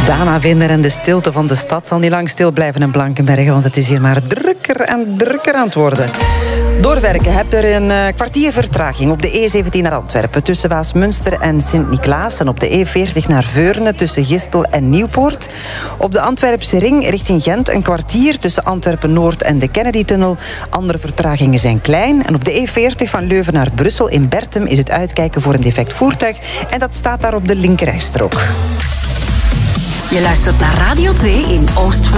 Dana Winder en de stilte van de stad zal niet lang stil blijven in Blankenberge, want het is hier maar drukker en drukker aan het worden. Doorwerken hebt er een kwartier vertraging op de E17 naar Antwerpen tussen Waasmunster en Sint-Niklaas en op de E40 naar Veurne tussen Gistel en Nieuwpoort. Op de Antwerpse ring richting Gent een kwartier tussen Antwerpen-Noord en de Kennedy-tunnel. Andere vertragingen zijn klein. En op de E40 van Leuven naar Brussel in Bertum is het uitkijken voor een defect voertuig en dat staat daar op de linkerrijstrook. Je luistert naar Radio 2 in Oost-Vlaanderen.